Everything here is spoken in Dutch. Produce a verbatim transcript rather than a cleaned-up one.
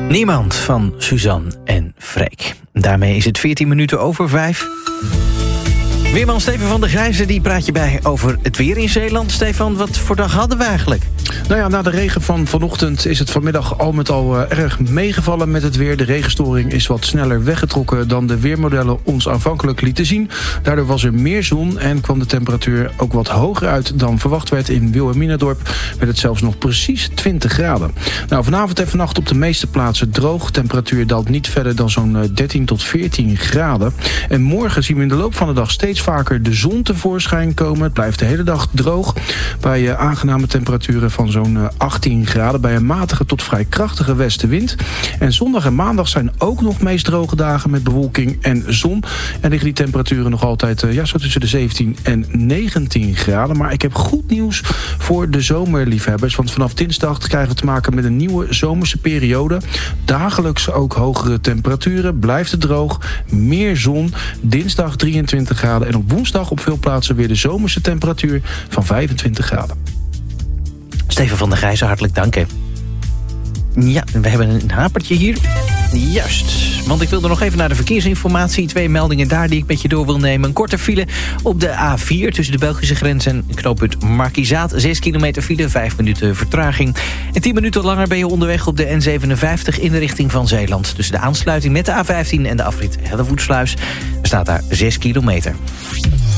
Niemand van Suzanne en Freek. Daarmee is het veertien minuten over vijf. Weerman Stefan van der Grijzen die praat je bij over het weer in Zeeland. Stefan, wat voor dag hadden we eigenlijk? Nou ja, na de regen van vanochtend is het vanmiddag al met al uh, erg meegevallen met het weer. De regenstoring is wat sneller weggetrokken dan de weermodellen ons aanvankelijk lieten zien. Daardoor was er meer zon en kwam de temperatuur ook wat hoger uit dan verwacht werd. In Wilhelminadorp werd het zelfs nog precies twintig graden. Nou, vanavond en vannacht op de meeste plaatsen droog. Temperatuur daalt niet verder dan zo'n dertien tot veertien graden. En morgen zien we in de loop van de dag steeds vaker de zon tevoorschijn komen. Het blijft de hele dag droog bij uh, aangename temperaturen van zo'n uh, achttien graden... bij een matige tot vrij krachtige westenwind. En zondag en maandag zijn ook nog meest droge dagen met bewolking en zon. En liggen die temperaturen nog altijd uh, ja, zo tussen de zeventien en negentien graden. Maar ik heb goed nieuws voor de zomerliefhebbers. Want vanaf dinsdag krijgen we te maken met een nieuwe zomerse periode. Dagelijks ook hogere temperaturen. Blijft het droog. Meer zon. Dinsdag drieëntwintig graden. En op woensdag op veel plaatsen weer de zomerse temperatuur van vijfentwintig graden. Steven van der Grijzen, hartelijk dank. Hè. Ja, we hebben een hapertje hier. Juist, want ik wilde nog even naar de verkeersinformatie. Twee meldingen daar die ik met je door wil nemen. Een korte file op de A vier tussen de Belgische grens en knooppunt Markizaat. Zes kilometer file, vijf minuten vertraging. En tien minuten langer ben je onderweg op de N zevenenvijftig in de richting van Zeeland. Tussen de aansluiting met de A vijftien en de afrit Hellevoetsluis. Er staat daar zes kilometer.